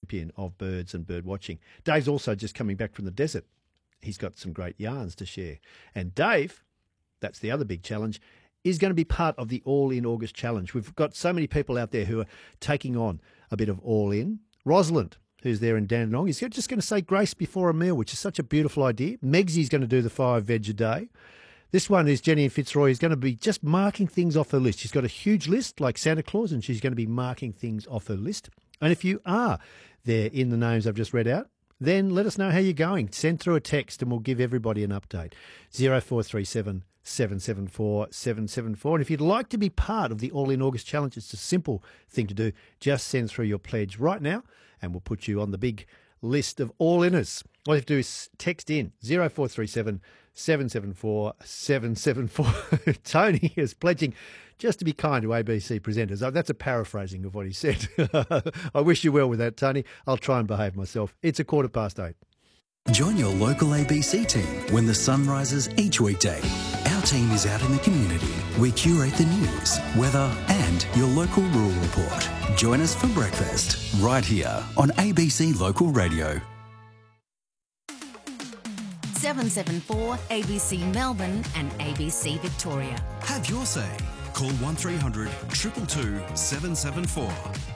champion of birds and bird watching. Dave's also just coming back from the desert. He's got some great yarns to share. And Dave, that's the other big challenge, is going to be part of the All In August Challenge. We've got so many people out there who are taking on a bit of All In. Rosalind, who's there in Dandenong, is just going to say grace before a meal, which is such a beautiful idea. Megsy's going to do the 5 veg a day. This one is Jenny in Fitzroy, is going to be just marking things off her list. She's got a huge list like Santa Claus, and she's going to be marking things off her list. And if you are there in the names I've just read out, then let us know how you're going. Send through a text and we'll give everybody an update. 0437 774 774. And if you'd like to be part of the All In August Challenge, it's a simple thing to do. Just send through your pledge right now and we'll put you on the big list of all-inners. All you have to do is text in 0437 774 774. Tony is pledging just to be kind to ABC presenters. Oh, that's a paraphrasing of what he said. I wish you well with that, Tony. I'll try and behave myself. It's 8:15. Join your local ABC team when the sun rises each weekday. Our team is out in the community. We curate the news, weather and your local rural report. Join us for breakfast right here on ABC Local Radio. 774 ABC Melbourne and ABC Victoria. Have your say. Call 1300 222 774.